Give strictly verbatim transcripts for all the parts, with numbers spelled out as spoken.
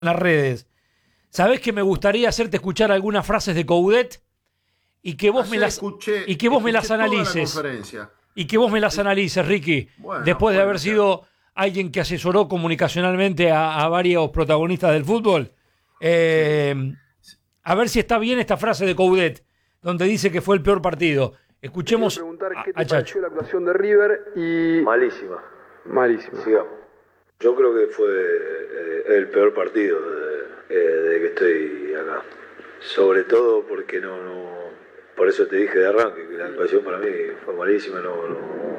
las redes. ¿Sabés que me gustaría hacerte escuchar algunas frases de Coudet y que vos Ayer me las escuché, y que vos me las toda la analices? conferencia. Y que vos me las analices, Ricky, Bueno, después de bueno, haber sido alguien que asesoró comunicacionalmente a, a varios protagonistas del fútbol. Eh, sí. A ver si está bien esta frase de Coudet, donde dice que fue el peor partido. Escuchemos Te quiero preguntar a, qué te a Chacho. pareció la actuación de River y... Malísima. Malísima. Sigamos. Yo creo que fue eh, el peor partido de, eh, de que estoy acá. Sobre todo porque no, no... Por eso te dije de arranque que la actuación para mí fue malísima. No, no,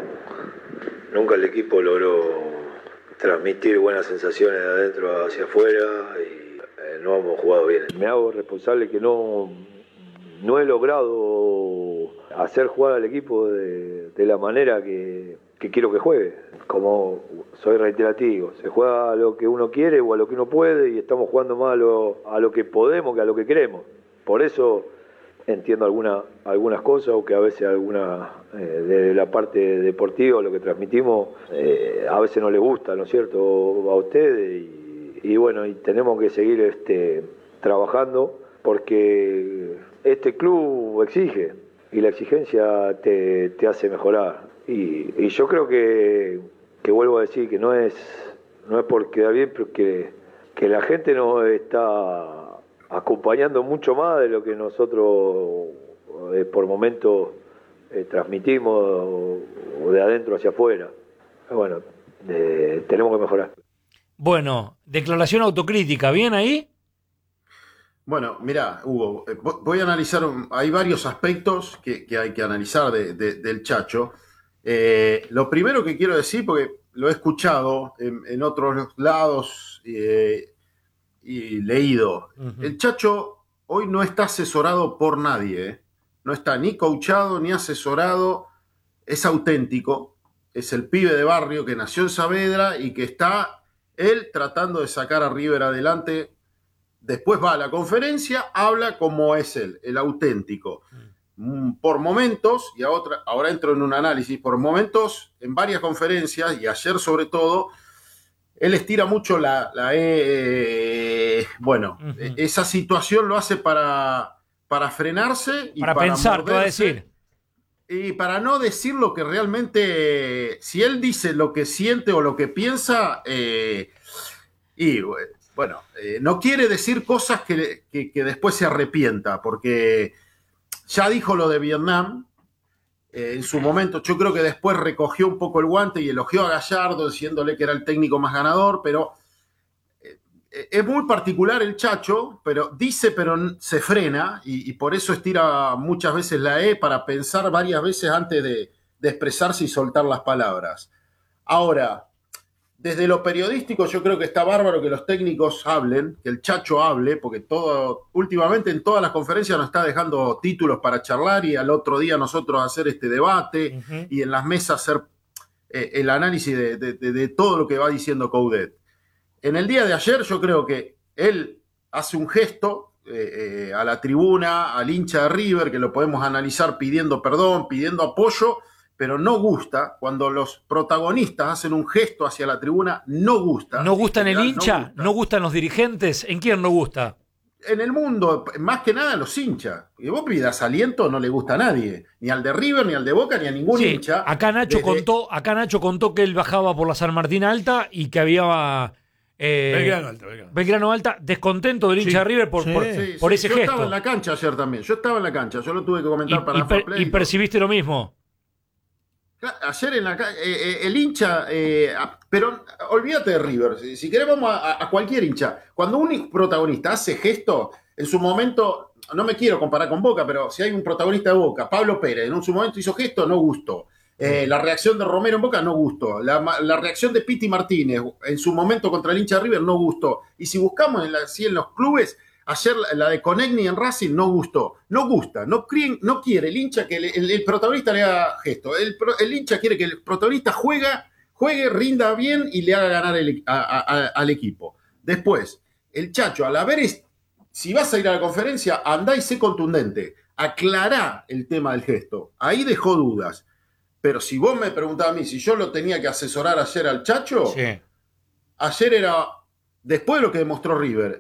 nunca el equipo logró transmitir buenas sensaciones de adentro hacia afuera y eh, no hemos jugado bien. Me hago responsable que no, no he logrado hacer jugar al equipo de, de la manera que, que quiero que juegue. Como soy reiterativo, se juega a lo que uno quiere o a lo que uno puede y estamos jugando más a lo, a lo que podemos que a lo que queremos. Por eso entiendo alguna, algunas cosas o que a veces alguna eh, de la parte deportiva, lo que transmitimos, eh, a veces no les gusta, ¿no es cierto?, a ustedes y, y bueno, y tenemos que seguir este, trabajando porque este club exige y la exigencia te, te hace mejorar y, y yo creo que, que vuelvo a decir que no es, no es por quedar bien, pero que, que la gente no está acompañando mucho más de lo que nosotros eh, por momentos eh, transmitimos o, o de adentro hacia afuera. Bueno, eh, tenemos que mejorar. Bueno, declaración autocrítica, ¿bien ahí? Bueno, mirá, Hugo, eh, voy a analizar, un, hay varios aspectos que, que hay que analizar de, de, del Chacho. Eh, lo primero que quiero decir, porque lo he escuchado en, en otros lados eh, y leído, uh-huh. El Chacho hoy no está asesorado por nadie, ¿eh? No está ni coachado ni asesorado, es auténtico, es el pibe de barrio que nació en Saavedra y que está él tratando de sacar a River adelante. Después va a la conferencia, habla como es él, el auténtico. Uh-huh. Por momentos, y ahora, ahora entro en un análisis, por momentos en varias conferencias y ayer sobre todo, él estira mucho la, la eh, bueno, uh-huh. Esa situación lo hace para, para frenarse y para, para pensar, ¿qué va a decir? Y para no decir lo que realmente, si él dice lo que siente o lo que piensa, eh, y bueno, eh, no quiere decir cosas que, que, que después se arrepienta, porque ya dijo lo de Vietnam. Eh, en su momento, yo creo que después recogió un poco el guante y elogió a Gallardo diciéndole que era el técnico más ganador, pero eh, es muy particular el Chacho, pero dice pero se frena y, y por eso estira muchas veces la E para pensar varias veces antes de, de expresarse y soltar las palabras. Ahora, desde lo periodístico yo creo que está bárbaro que los técnicos hablen, que el Chacho hable, porque todo, últimamente en todas las conferencias nos está dejando títulos para charlar y al otro día nosotros hacer este debate uh-huh. y en las mesas hacer eh, el análisis de, de, de, de todo lo que va diciendo Coudet. En el día de ayer yo creo que él hace un gesto eh, eh, a la tribuna, al hincha de River, que lo podemos analizar pidiendo perdón, pidiendo apoyo, pero no gusta, cuando los protagonistas hacen un gesto hacia la tribuna, no gusta. ¿No gusta en el hincha? No, gusta. ¿No gustan los dirigentes? ¿En quién no gusta? En el mundo, más que nada los hinchas. Y vos pidas aliento, no le gusta a nadie. Ni al de River, ni al de Boca, ni a ningún sí, hincha. Acá Nacho, desde... contó, acá Nacho contó que él bajaba por la San Martín Alta y que había... Eh, Belgrano Alta, Belgrano. Belgrano Alta, descontento del hincha sí, de River por, sí, por, sí, por sí. ese yo gesto. Yo estaba en la cancha ayer también. Yo estaba en la cancha. Yo lo tuve que comentar y, para y, per, Play, y percibiste lo mismo. Ayer en la calle, eh, el hincha, eh, pero olvídate de River, si, si querés vamos a, a cualquier hincha. Cuando un protagonista hace gesto, en su momento, no me quiero comparar con Boca, pero si hay un protagonista de Boca, Pablo Pérez, en su momento hizo gesto, no gustó. Eh, la reacción de Romero en Boca no gustó. La, la reacción de Piti Martínez en su momento contra el hincha de River no gustó. Y si buscamos en, la, si en los clubes, ayer la de Conegni en Racing no gustó. No gusta, no, creen, no quiere el hincha que el, el, el protagonista le haga gesto. El, el hincha quiere que el protagonista juega, juegue, rinda bien y le haga ganar el, a, a, a, al equipo. Después, el Chacho, al haber, si vas a ir a la conferencia, andá y sé contundente. Aclará el tema del gesto. Ahí dejó dudas. Pero si vos me preguntás a mí si yo lo tenía que asesorar ayer al Chacho, sí. Ayer era después de lo que demostró River,